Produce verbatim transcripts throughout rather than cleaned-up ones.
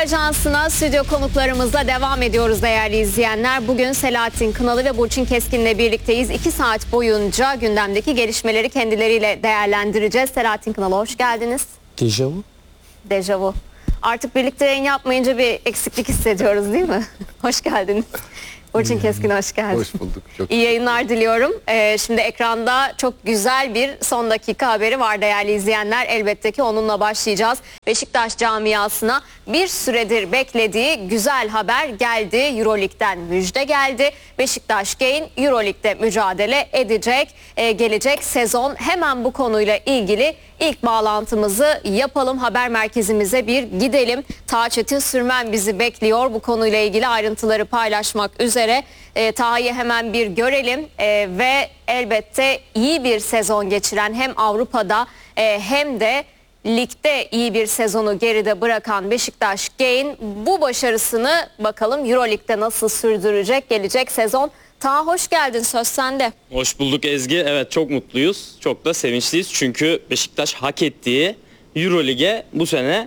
Ajansı'na stüdyo konuklarımızla devam ediyoruz değerli izleyenler. Bugün Selahattin Kınalı ve Burçin Keskin'le birlikteyiz. İki saat boyunca gündemdeki gelişmeleri kendileriyle değerlendireceğiz. Selahattin Kınalı, hoş geldiniz. Dejavu. Dejavu. Artık birlikte yayın yapmayınca bir eksiklik hissediyoruz değil mi? Hoş geldiniz. Burçin Keskin, hoş geldin. Hoş bulduk. Çok İyi yayınlar diliyorum. Ee, şimdi ekranda çok güzel bir son dakika haberi var değerli izleyenler. Elbette ki onunla başlayacağız. Beşiktaş camiasına bir süredir beklediği güzel haber geldi. Euroleague'den müjde geldi. Beşiktaş Gain Euroleague'de mücadele edecek. Ee, gelecek sezon hemen bu konuyla ilgili ilk bağlantımızı yapalım. Haber merkezimize bir gidelim. Taha Çetin Sürmen bizi bekliyor. Bu konuyla ilgili ayrıntıları paylaşmak üzere. E, Taha'yı hemen bir görelim e, ve elbette iyi bir sezon geçiren hem Avrupa'da e, hem de ligde iyi bir sezonu geride bırakan Beşiktaş Gain bu başarısını bakalım Euroleague'de nasıl sürdürecek gelecek sezon. Taha, hoş geldin, söz sende. Hoş bulduk Ezgi. Evet, çok mutluyuz. Çok da sevinçliyiz. Çünkü Beşiktaş hak ettiği Euroleague'e bu sene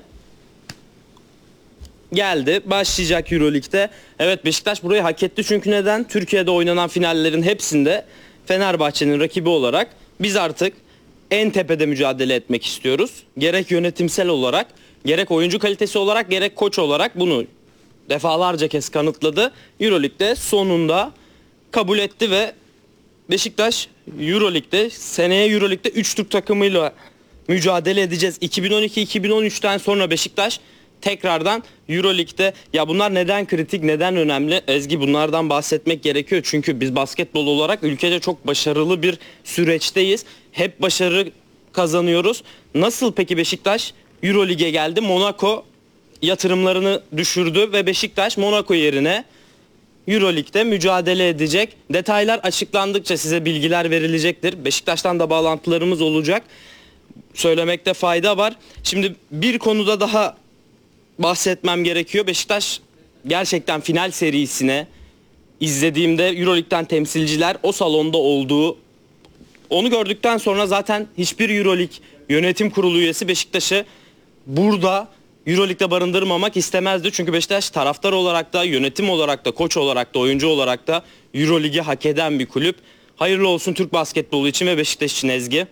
geldi. Başlayacak Euroleague'de. Evet, Beşiktaş burayı hak etti. Çünkü neden? Türkiye'de oynanan finallerin hepsinde Fenerbahçe'nin rakibi olarak biz artık en tepede mücadele etmek istiyoruz. Gerek yönetimsel olarak, gerek oyuncu kalitesi olarak, gerek koç olarak bunu defalarca kez kanıtladı. Euroleague'de sonunda kabul etti ve Beşiktaş Euroleague'de seneye Euroleague'de üç Türk takımıyla mücadele edeceğiz. iki bin on iki iki bin on üçten sonra Beşiktaş tekrardan Euroleague'de, ya bunlar neden kritik, neden önemli? Ezgi, bunlardan bahsetmek gerekiyor. Çünkü biz basketbol olarak ülkede çok başarılı bir süreçteyiz. Hep başarı kazanıyoruz. Nasıl peki Beşiktaş Euroleague'e geldi? Monaco yatırımlarını düşürdü ve Beşiktaş Monaco yerine Euroleague'de mücadele edecek. Detaylar açıklandıkça size bilgiler verilecektir. Beşiktaş'tan da bağlantılarımız olacak. Söylemekte fayda var. Şimdi bir konuda daha bahsetmem gerekiyor. Beşiktaş gerçekten final serisine izlediğimde Euroleague'den temsilciler o salonda olduğu, onu gördükten sonra zaten hiçbir Euroleague yönetim kurulu üyesi Beşiktaş'ı burada Euroleague'de barındırmamak istemezdi. Çünkü Beşiktaş taraftar olarak da, yönetim olarak da, koç olarak da, oyuncu olarak da Euroleague'i hak eden bir kulüp. Hayırlı olsun Türk basketbolu için ve Beşiktaş için Ezgi.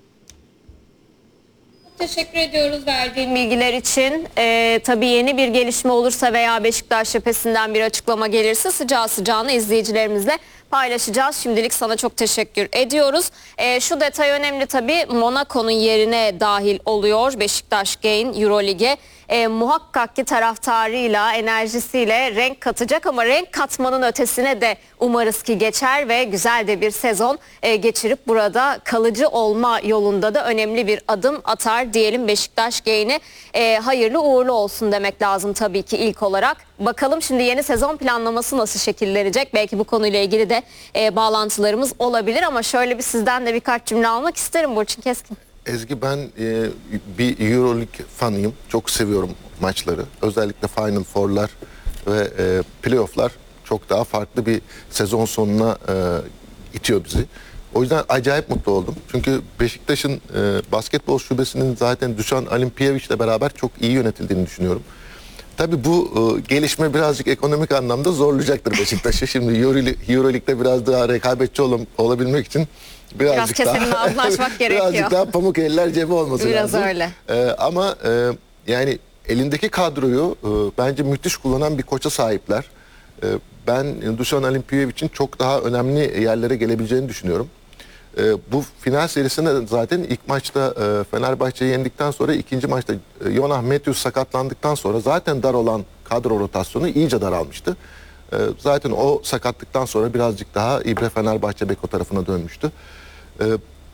Teşekkür ediyoruz verdiğin bilgiler için. Ee, tabii yeni bir gelişme olursa veya Beşiktaş cephesinden bir açıklama gelirse sıcağı sıcağına izleyicilerimizle paylaşacağız. Şimdilik sana çok teşekkür ediyoruz. Ee, şu detay önemli tabii, Monaco'nun yerine dahil oluyor Beşiktaş Gain Euroleague'e. E, muhakkak ki taraftarıyla, enerjisiyle renk katacak ama renk katmanın ötesine de umarız ki geçer ve güzel de bir sezon e, geçirip burada kalıcı olma yolunda da önemli bir adım atar diyelim Beşiktaş Gain'e. E, hayırlı uğurlu olsun demek lazım tabii ki ilk olarak. Bakalım şimdi yeni sezon planlaması nasıl şekillenecek? Belki bu konuyla ilgili de e, bağlantılarımız olabilir ama şöyle bir sizden de birkaç cümle almak isterim Burçin Keskin. Ezgi, ben e, bir Euroleague fanıyım. Çok seviyorum maçları. Özellikle Final Four'lar ve e, playoff'lar çok daha farklı bir sezon sonuna e, itiyor bizi. O yüzden acayip mutlu oldum. Çünkü Beşiktaş'ın e, basketbol şubesinin zaten Dušan Alimpijević'le beraber çok iyi yönetildiğini düşünüyorum. Tabii bu e, gelişme birazcık ekonomik anlamda zorlayacaktır Beşiktaş'ı. Şimdi Euroleague'de biraz daha rekabetçi ol, olabilmek için birazcık Biraz kesenin daha, ağzını açmak gerekiyor. birazcık daha pamuk eller cebi olması Biraz lazım. öyle. Ee, ama e, yani elindeki kadroyu e, bence müthiş kullanan bir koça sahipler. E, ben Dušan Alimpijević'in çok daha önemli yerlere gelebileceğini düşünüyorum. E, bu final serisinde zaten ilk maçta e, Fenerbahçe'yi yendikten sonra ikinci maçta e, Jonah Mathews sakatlandıktan sonra zaten dar olan kadro rotasyonu iyice daralmıştı. E, zaten o sakatlıktan sonra birazcık daha İbre Fenerbahçe Beko tarafına dönmüştü. Ee,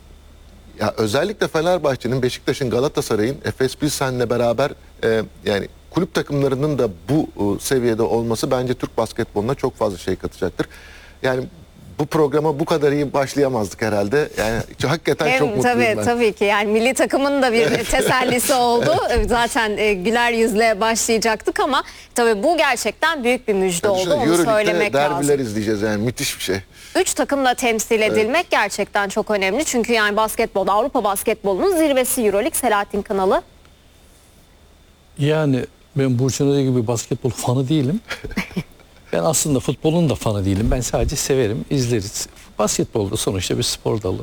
ya özellikle Fenerbahçe'nin, Beşiktaş'ın, Galatasaray'ın, Efes Pilsen'le beraber e, yani kulüp takımlarının da bu e, seviyede olması bence Türk basketboluna çok fazla şey katacaktır. Yani bu programa bu kadar iyi başlayamazdık herhalde. Yani hakikaten Hem, çok mutluyum tabii, ben. Tabii ki yani milli takımın da bir tesellisi oldu. Zaten e, güler yüzle başlayacaktık ama tabii bu gerçekten büyük bir müjde Yani oldu. Onu söylemek derbiler lazım. izleyeceğiz, yani müthiş bir şey. Üç takımla temsil edilmek evet. gerçekten çok önemli. Çünkü yani basketbol, Avrupa basketbolunun zirvesi Euroleague. Selahattin Kınalı. Yani Ben Burçin Hoca gibi basketbol fanı değilim. Ben aslında futbolun da fanı değilim. Ben sadece severim, izleriz. Basketbolda sonuçta bir spor dalı.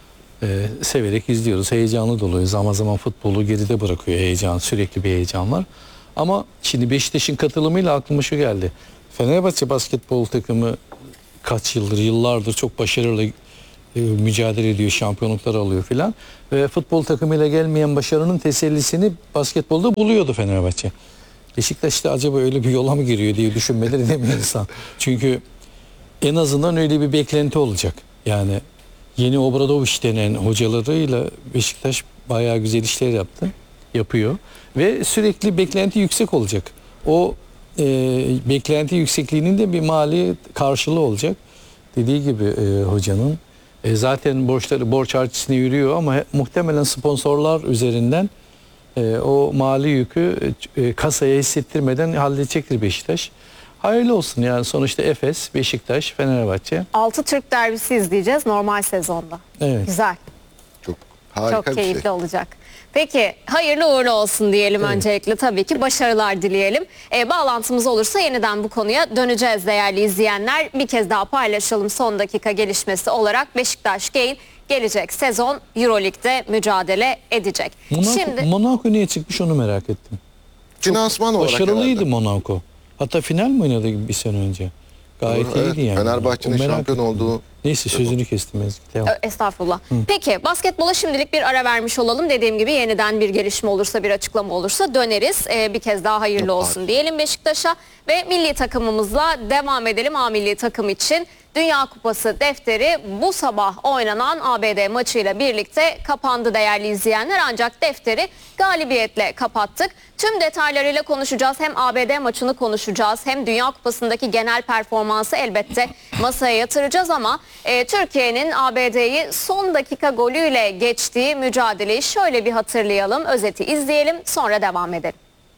Ee, severek izliyoruz, heyecanlı doluyuz. Zaman zaman futbolu geride bırakıyor heyecan, sürekli bir heyecan var. Ama şimdi Beşiktaş'ın katılımıyla aklıma şu geldi. Fenerbahçe basketbol takımı kaç yıldır, yıllardır çok başarılı e, mücadele ediyor, şampiyonluklar alıyor filan. Ve futbol takımıyla gelmeyen başarının tesellisini basketbolda buluyordu Fenerbahçe. Beşiktaş'ta acaba öyle bir yola mı giriyor diye düşünmeleri demiyor insan. Çünkü en azından öyle bir beklenti olacak. Yani yeni Obradoviç denen hocalarıyla Beşiktaş bayağı güzel işler yaptı, yapıyor. Ve sürekli beklenti yüksek olacak. O e, beklenti yüksekliğinin de bir mali karşılığı olacak. Dediği gibi e, hocanın e, zaten borçları borç harçlığına yürüyor ama he, muhtemelen sponsorlar üzerinden e, o mali yükü e, kasaya hissettirmeden halledecektir Beşiktaş. Hayırlı olsun yani sonuçta Efes, Beşiktaş, Fenerbahçe. Altı Türk derbisi izleyeceğiz normal sezonda. Evet. Güzel. Çok harika Çok bir keyifli şey. olacak. Peki hayırlı uğurlu olsun diyelim Evet. öncelikle tabii ki başarılar dileyelim. E, bağlantımız olursa yeniden bu konuya döneceğiz değerli izleyenler. Bir kez daha paylaşalım son dakika gelişmesi olarak Beşiktaş Gain gelecek sezon Euroleague'de mücadele edecek. Monaco, Şimdi Monaco niye çıkmış onu merak ettim. Finansman olarak Başarılıydı herhalde. Monaco. Hatta final mi oynadı bir sene önce? Gayet Doğru, iyiydi evet. yani. Fenerbahçe'nin O merak şampiyon ettim. olduğu- Neyse sözünü kestim Ezgi. Devam. Ö, Estağfurullah. Peki basketbola şimdilik bir ara vermiş olalım. Dediğim gibi yeniden bir gelişme olursa, bir açıklama olursa döneriz. Ee, bir kez daha hayırlı Yok, olsun diyelim Beşiktaş'a ve milli takımımızla devam edelim. A milli takım için Dünya Kupası defteri bu sabah oynanan A B D maçıyla birlikte kapandı değerli izleyenler. Ancak defteri galibiyetle kapattık. Tüm detaylarıyla konuşacağız. Hem A B D maçını konuşacağız hem Dünya Kupası'ndaki genel performansı elbette masaya yatıracağız ama e, Türkiye'nin A B D'yi son dakika golüyle geçtiği mücadeleyi şöyle bir hatırlayalım. Özeti izleyelim sonra devam edelim.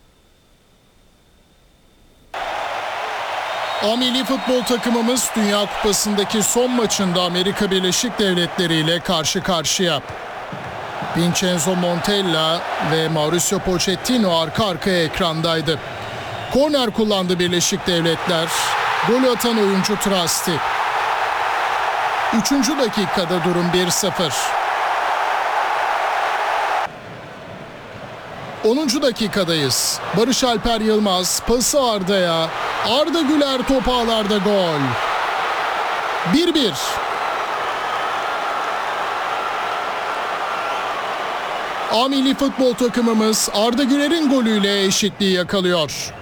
A milli futbol takımımız Dünya Kupası'ndaki son maçında Amerika Birleşik Devletleri ile karşı karşıya. Vincenzo Montella ve Mauricio Pochettino arka arkaya ekrandaydı. Korner kullandı Birleşik Devletler. Golü atan oyuncu Trasti. Üçüncü dakikada durum bir sıfır. onuncu dakikadayız. Barış Alper Yılmaz pası Arda'ya. Arda Güler top ağlarda gol. bir bir. A milli futbol takımımız Arda Güler'in golüyle eşitliği yakalıyor.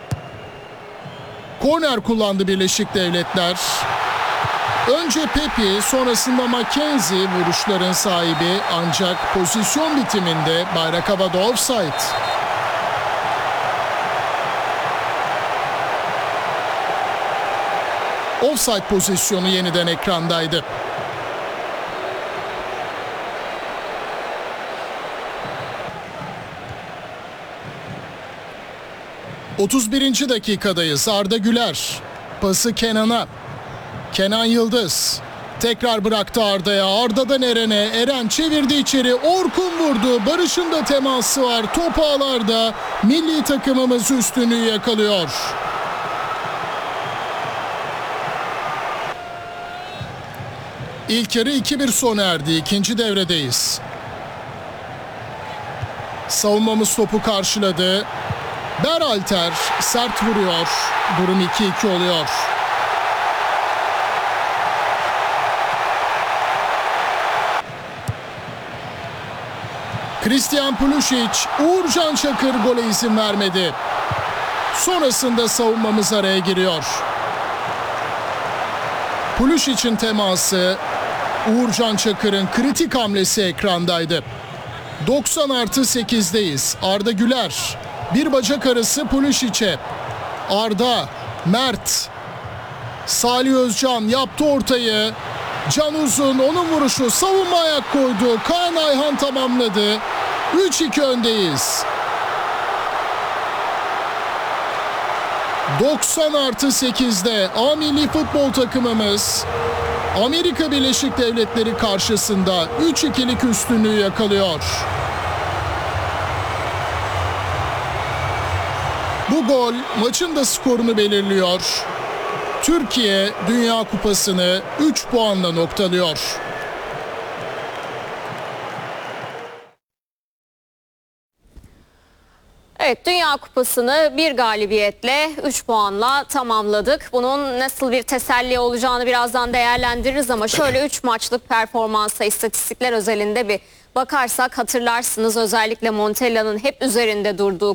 Korner kullandı Birleşik Devletler. Önce Pepi, sonrasında Mackenzie vuruşların sahibi ancak pozisyon bitiminde bayrak havada offside. Offside pozisyonu yeniden ekrandaydı. otuz birinci dakikadayız. Arda Güler pası Kenan'a. Kenan Yıldız tekrar bıraktı Arda'ya. Arda'dan Eren'e. Eren çevirdi içeri. Orkun vurdu. Barış'ın da teması var. Top ağlarda. Milli takımımız üstünlüğü yakalıyor. İlk yarı iki bir sona erdi. İkinci devredeyiz. Savunmamız topu karşıladı. Berhalter sert vuruyor. Durum iki iki oluyor. Christian Pulisic, Uğurcan Çakır gole izin vermedi. Sonrasında savunmamız araya giriyor. Pulisic'in teması, Uğurcan Çakır'ın kritik hamlesi ekrandaydı. doksan artı sekizdeyiz. Arda Güler, bir bacak arası Pulisic'e. Arda, Mert, Salih Özcan yaptı ortayı. Can Uzun onun vuruşu savunma ayak koydu. Kaan Ayhan tamamladı. üç iki öndeyiz. doksan artı sekizde A milli futbol takımımız Amerika Birleşik Devletleri karşısında üç ikilik üstünlüğü yakalıyor. Bu gol maçın da skorunu belirliyor. Türkiye Dünya Kupası'nı üç puanla noktalıyor. Evet, Dünya Kupası'nı bir galibiyetle üç puanla tamamladık. Bunun nasıl bir teselli olacağını birazdan değerlendiririz ama şöyle üç maçlık performansa, istatistikler özelinde bir bakarsak hatırlarsınız, özellikle Montella'nın hep üzerinde durduğu